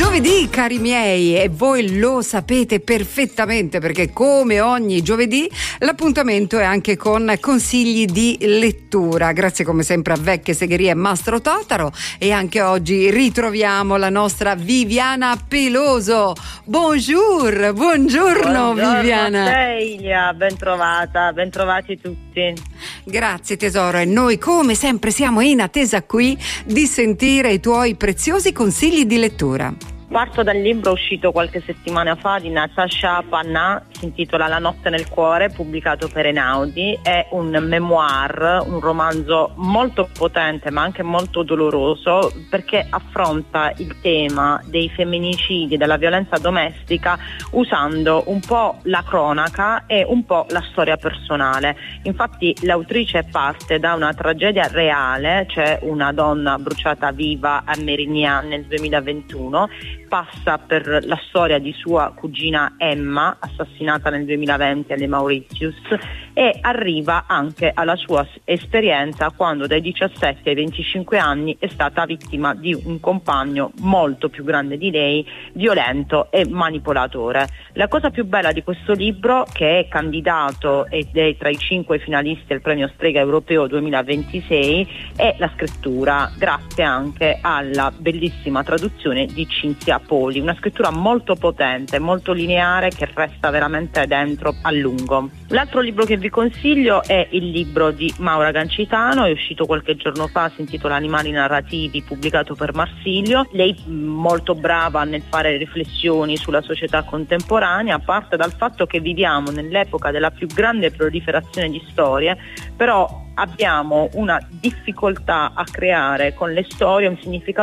Giovedì, cari miei, e voi lo sapete perfettamente perché come ogni giovedì l'appuntamento è anche con consigli di lettura. Grazie come sempre a Vecchie Segherie e Mastro Totaro, e anche oggi ritroviamo la nostra Viviana Peloso. Buongiorno Viviana. Celia, ben trovati tutti. Grazie tesoro, e noi come sempre siamo in attesa qui di sentire i tuoi preziosi consigli di lettura. Parto dal libro uscito qualche settimana fa di Natasha Panna, si intitola La notte nel cuore, pubblicato per Einaudi. È un memoir, un romanzo molto potente ma anche molto doloroso, perché affronta il tema dei femminicidi e della violenza domestica usando un po' la cronaca e un po' la storia personale. Infatti l'autrice parte da una tragedia reale, cioè una donna bruciata viva a Mérignac nel 2021, passa per la storia di sua cugina Emma, assassinata nel 2020 alle Mauritius, e arriva anche alla sua esperienza quando dai 17 ai 25 anni è stata vittima di un compagno molto più grande di lei, violento e manipolatore. La cosa più bella di questo libro, che è candidato ed è tra i 5 finalisti al premio Strega Europeo 2026, è la scrittura, grazie anche alla bellissima traduzione di Cinzia Poli, una scrittura molto potente, molto lineare, che resta veramente dentro a lungo. L'altro libro che vi consiglio è il libro di Maura Gancitano, è uscito qualche giorno fa, si intitola Animali narrativi, pubblicato per Marsilio. Lei molto brava nel fare riflessioni sulla società contemporanea, parte dal fatto che viviamo nell'epoca della più grande proliferazione di storie, però abbiamo una difficoltà a creare con le storie un significato